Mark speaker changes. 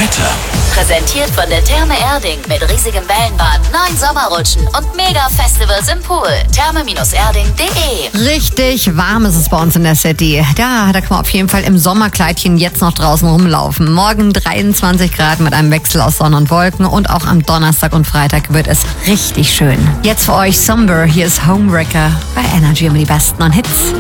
Speaker 1: Wetter.
Speaker 2: Präsentiert von der Therme Erding mit riesigem Wellenbad, 9 Sommerrutschen und Mega-Festivals im Pool. Therme-Erding.de.
Speaker 3: Richtig warm ist es bei uns in der City. Da kann man auf jeden Fall im Sommerkleidchen jetzt noch draußen rumlaufen. Morgen 23 Grad mit einem Wechsel aus Sonne und Wolken und auch am Donnerstag und Freitag wird es richtig schön. Jetzt für euch Somber, hier ist Homewrecker bei Energy um die besten Hits.